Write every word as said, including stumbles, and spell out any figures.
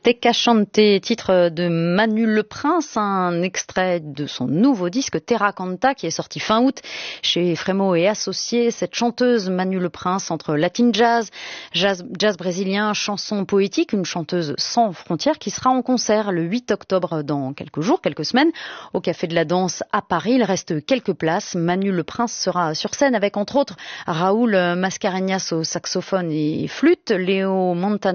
Te Cachante, titre de Manu Le Prince, un extrait de son nouveau disque Terra Canta qui est sorti fin août chez Frémo et Associés. Cette chanteuse Manu Le Prince entre latin jazz, jazz, jazz brésilien, chanson poétique, une chanteuse sans frontières qui sera en concert le huit octobre dans quelques jours, quelques semaines au Café de la Danse à Paris. Il reste quelques places. Manu Le Prince sera sur scène avec entre autres Raoul Mascarenhas au saxophone et flûte, Léo Montana